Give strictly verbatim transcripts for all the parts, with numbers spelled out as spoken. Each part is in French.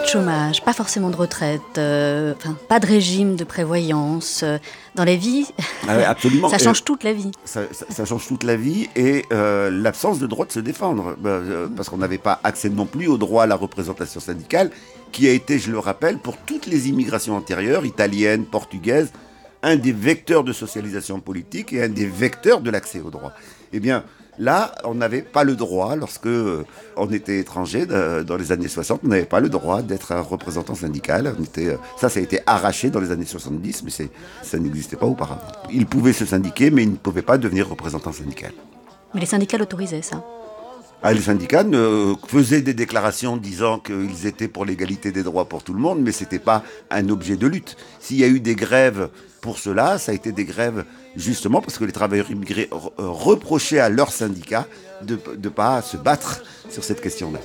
de chômage, pas forcément de retraite, euh, enfin, pas de régime de prévoyance. Euh, dans la vie, ah ouais, absolument. ça change toute la vie. Ça, ça, ça change toute la vie et euh, l'absence de droit de se défendre. Euh, parce qu'on n'avait pas accès non plus au droit à la représentation syndicale, qui a été, je le rappelle, pour toutes les immigrations antérieures, italiennes, portugaises, un des vecteurs de socialisation politique et un des vecteurs de l'accès au droit. Eh bien, là, on n'avait pas le droit, lorsque euh, on était étranger, euh, dans les années soixante, on n'avait pas le droit d'être un représentant syndical. On était, euh, ça, ça a été arraché dans les années soixante-dix, mais c'est, ça n'existait pas auparavant. Ils pouvaient se syndiquer, mais ils ne pouvaient pas devenir représentant syndical. Mais les syndicats l'autorisaient, ça. Ah, les syndicats euh, faisaient des déclarations disant qu'ils étaient pour l'égalité des droits pour tout le monde, mais ce n'était pas un objet de lutte. S'il y a eu des grèves pour cela, ça a été des grèves justement parce que les travailleurs immigrés re- reprochaient à leurs syndicats de ne pas se battre sur cette question-là.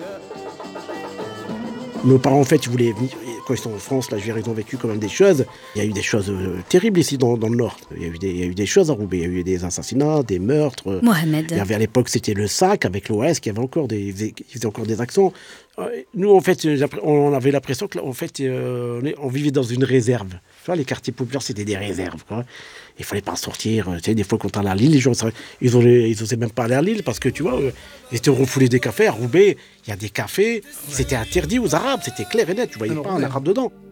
Nos parents, en fait, ils voulaient venir. Quand ils sont en France, là, ils ont vécu quand même des choses. Il y a eu des choses euh, terribles ici dans, dans le Nord. Il y, a eu des, il y a eu des choses à Roubaix. Il y a eu des assassinats, des meurtres. Mohamed. Il y avait à l'époque, c'était le S A C avec l'O S qui avait encore des, ils faisaient encore des actions. Nous, en fait, on avait l'impression que, en fait, euh, on vivait dans une réserve. Tu vois, les quartiers populaires, c'était des réserves, quoi. Il fallait pas sortir. Tu sais, des fois, quand on allait à Lille, les gens, ils osaient, ils osaient même pas aller à Lille parce que, tu vois, ils étaient refoulés des cafés. À Roubaix, il y a des cafés. C'était interdit aux Arabes. C'était clair et net. Tu voyais Alors, pas un Arabe dedans.